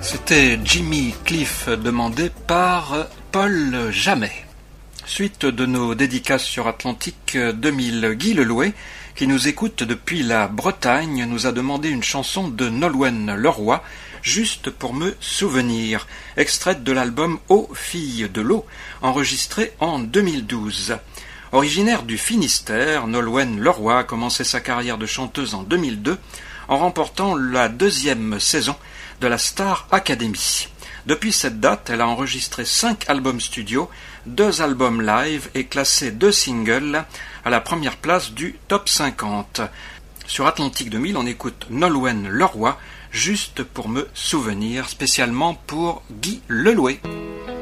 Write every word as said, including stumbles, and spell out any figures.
C'était Jimmy Cliff demandé par Paul Jamet. Suite de nos dédicaces sur Atlantique deux mille, Guy Lelouet, qui nous écoute depuis la Bretagne, nous a demandé une chanson de Nolwenn Leroy, Juste pour me souvenir, extraite de l'album Aux filles de l'eau, enregistré en deux mille douze. Originaire du Finistère, Nolwenn Leroy a commencé sa carrière de chanteuse en deux mille deux en remportant la deuxième saison de la Star Academy. Depuis cette date, elle a enregistré cinq albums studio, deux albums live et classé deux singles à la première place du top cinquante. Sur Atlantique deux mille, on écoute Nolwenn Leroy, Juste pour me souvenir, spécialement pour Guy Lelouet.